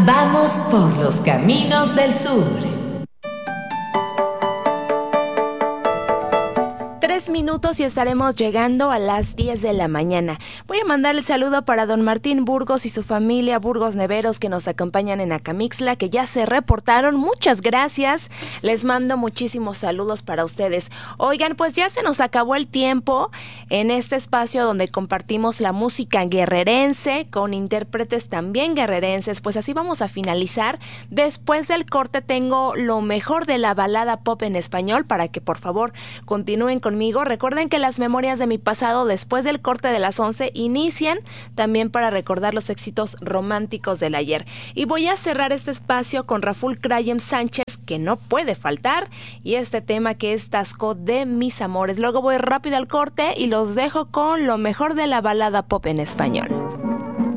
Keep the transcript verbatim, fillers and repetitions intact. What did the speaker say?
Vamos por los caminos del sur. Tres minutos y estaremos llegando a las diez de la mañana. Voy a mandar el saludo para don Martín Burgos y su familia Burgos Neveros que nos acompañan en Acamixtla, que ya se reportaron. Muchas gracias. Les mando muchísimos saludos para ustedes. Oigan, pues ya se nos acabó el tiempo en este espacio donde compartimos la música guerrerense con intérpretes también guerrerenses. Pues así vamos a finalizar. Después del corte tengo lo mejor de la balada pop en español para que por favor continúen con Conmigo. Recuerden que las memorias de mi pasado después del corte de las once inician también para recordar los éxitos románticos del ayer. Y voy a cerrar este espacio con Raful Crayem Sánchez, que no puede faltar, y este tema que es Tasco de mis amores. Luego voy rápido al corte y los dejo con lo mejor de la balada pop en español.